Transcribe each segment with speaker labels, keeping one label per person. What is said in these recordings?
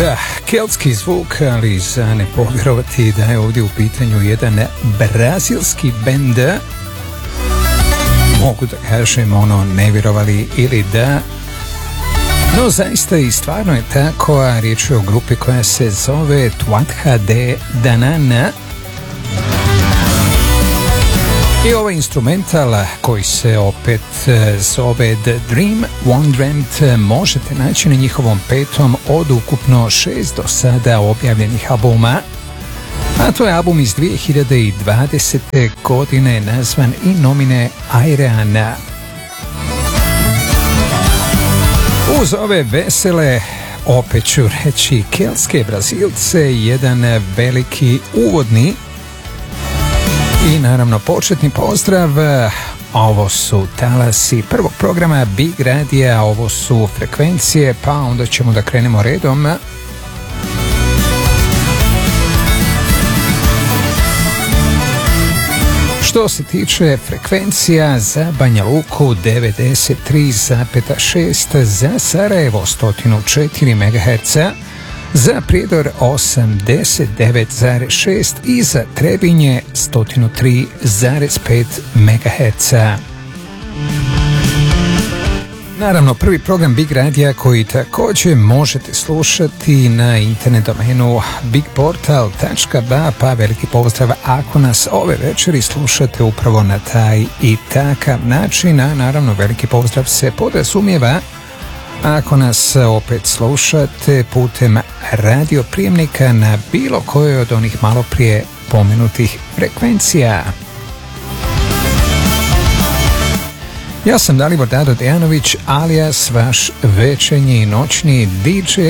Speaker 1: Da, keltski zvuk, ali za ne povjerovati da je ovdje u pitanju jedan brazilski bend. Mogu da kažem ono, ne vjerovali ili da. No zaista i stvarno je tako, a riječ je o grupi koja se zove Tuatha de Danann. I ovaj instrumental koji se opet zove The Dream Wonderland možete naći na njihovom 5. od ukupno 6 do sada objavljenih albuma. A to je album iz 2020. godine nazvan In Nomine Aereana. Uz ove vesele, opet ću reći, keltske Brazilce, jedan veliki uvodni i naravno početni pozdrav. Ovo su talasi prvog programa Big Radija, ovo su frekvencije, pa onda ćemo da krenemo redom. Što se tiče frekvencija, za Banja Luku 93,6, za Sarajevo 104 MHz, za Prijedor 89,6 i za Trebinje 103,5 MHz. Naravno, prvi program Big Radija koji također možete slušati na internet domenu bigportal.ba, pa veliki pozdrav ako nas ove večeri slušate upravo na taj i takav način, a naravno veliki pozdrav se podrazumijeva ako nas opet slušate putem radio prijemnika na bilo kojoj od onih malo prije pomenutih frekvencija. Ja sam Dalibor Dado Dejanović, alias vaš večernji i noćni DJ.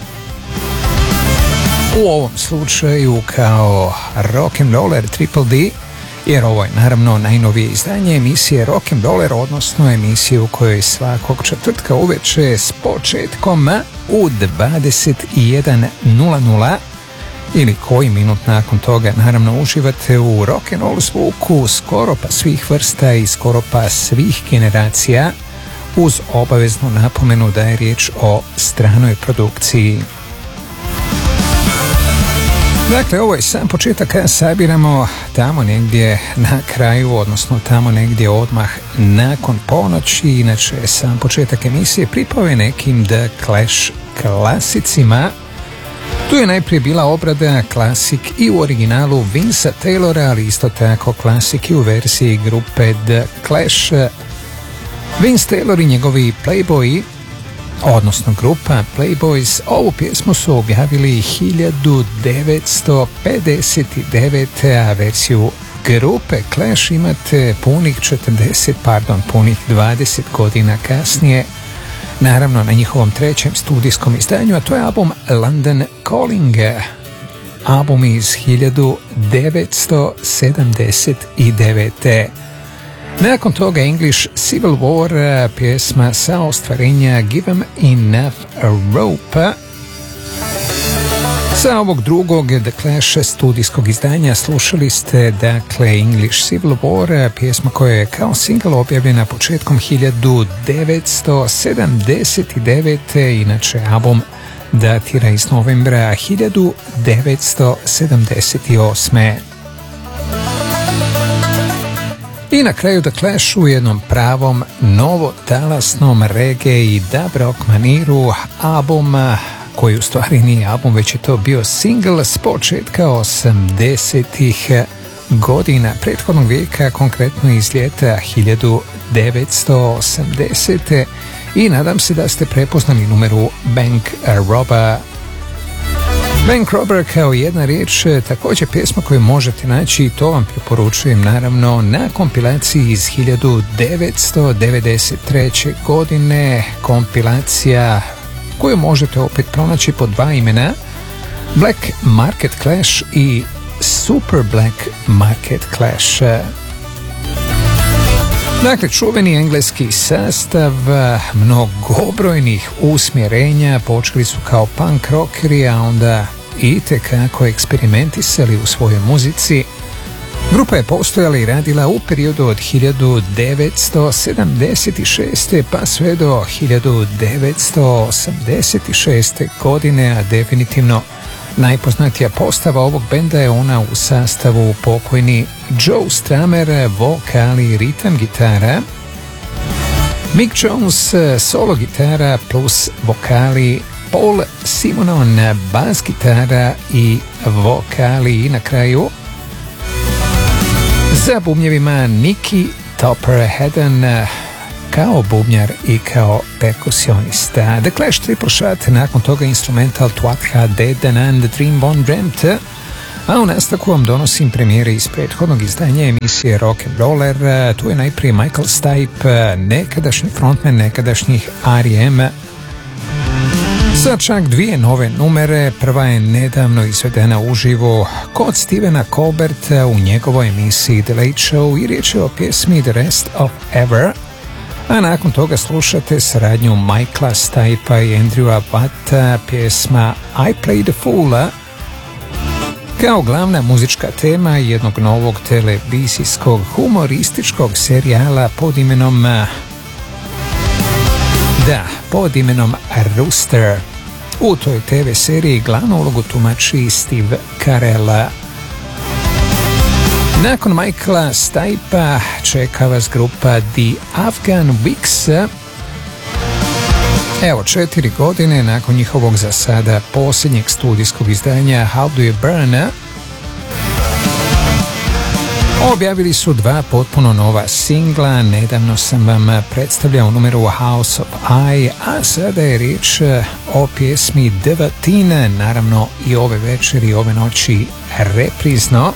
Speaker 1: U ovom slučaju kao rock'n'roller Triple D, jer ovo je naravno najnovije izdanje emisije Rock'n'Roller, odnosno emisije u kojoj svakog četvrtka uveče s početkom u 21:00 ili koji minut nakon toga naravno uživate u rock'n'roll zvuku skoro pa svih vrsta i skoro pa svih generacija, uz obaveznu napomenu da je riječ o stranoj produkciji. Dakle, ovo je sam početak kada sabiramo tamo negdje na kraju, odnosno tamo negdje odmah nakon ponoći. Inače, sam početak emisije pripao je nekim The Clash klasicima. Tu je najprije bila obrada klasik i u originalu Vincea Taylora, ali isto tako klasik i u verziji grupe The Clash. Vince Taylor i njegovi Playboyi, odnosno grupa Playboys, ovu pjesmu su objavili 1959, a verziju grupe Clash imate punih 20 godina kasnije, naravno na njihovom 3. studijskom izdanju, a to je album London Calling, album iz 1979. Nakon toga English Civil War, pjesma sa ostvarenja Give 'em Enough Rope. Sa ovog drugog The Clash studijskog izdanja slušali ste dakle English Civil War, pjesma koja je kao single objavljena početkom 1979. Inače album datira iz novembra 1978. I na kraju The Clash u jednom pravom novotalasnom reggae i dub rock maniru, album koji u stvari nije album, već je to bio single s početka 80-ih godina prethodnog vijeka, konkretno iz ljeta 1980. I nadam se da ste prepoznali numeru Bank Robber. Bank Robber kao jedna riječ, također pjesma koju možete naći, i to vam preporučujem naravno, na kompilaciji iz 1993. godine, kompilacija koju možete opet pronaći pod dva imena, Black Market Clash i Super Black Market Clash. Dakle, čuveni engleski sastav mnogobrojnih usmjerenja, počeli su kao punk rockeri, a onda itekako eksperimentisali u svojoj muzici. Grupa je postojala i radila u periodu od 1976. pa sve do 1986. godine, a definitivno najpoznatija postava ovog benda je ona u sastavu pokojni Joe Strummer, vokali, ritam gitara, Mick Jones, solo gitara plus vokali, Paul Simonon, bas gitara i vokali i na kraju za bubnjevima Nicky Topperhead kao bubnjar i kao perkusionista. The Clash Triple Shot, nakon toga instrumental Twat Dead and the Dream One Dreamt, a u nastavku vam donosim premijere iz prethodnog izdanja emisije Rock and Roller. Tu je najprije Michael Stipe, nekadašnji frontman nekadašnjih R.E.M. Sa čak dvije nove numere. Prva je nedavno izvedena uživo kod Stevena Colberta u njegovoj emisiji The Late Show i riječ je o pjesmi The Rest of Ever, a nakon toga slušate saradnju Michaela Stipa i Andrewa Watta, pjesma I Play the Fool, kao glavna muzička tema jednog novog televizijskog humorističkog serijala pod imenom Rooster. U toj TV seriji glavnu ulogu tumači Steve Carell. Nakon Michaela Stipa čeka vas grupa The Afghan Wigs. Evo 4 godine nakon njihovog za sada posljednjeg studijskog izdanja How Do You Burn, objavili su 2 potpuno nova singla. Nedavno sam vam predstavljao numeru House of I, a sada je riječ o pjesmi Devatine, naravno i ove večeri, ove noći reprizno.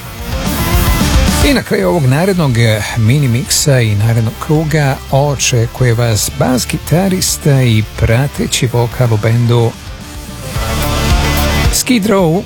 Speaker 1: I na kraju ovog narednog mini miksa i narednog kruga očekuje vas bas gitarista i prateći vokal u bendu Skid Row,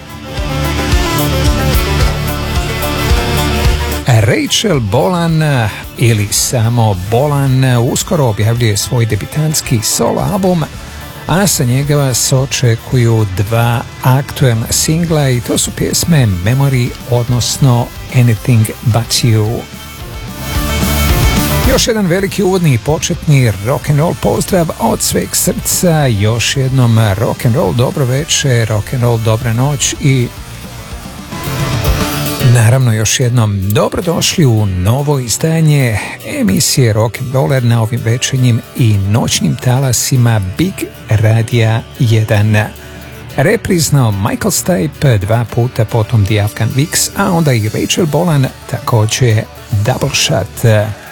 Speaker 1: Rachel Bolan ili samo Bolan uskoro objavljuje svoj debitantski solo album, a sa njega vas očekuju 2 aktuelna singla i to su pjesme Memory, odnosno Anything But You. Još jedan veliki uvodni i početni rock and roll pozdrav od sveg srca, još jednom rock and roll dobro večer, rock and roll dobra noć i naravno još jednom dobrodošli u novo izdanje emisije Rock and Roller na ovim večernjim i noćnim talasima Big Radija 1. Reprizno Michael Stipe 2 puta, potom The Afghan Wigs, a onda i Rachel Bolan također Double Shot.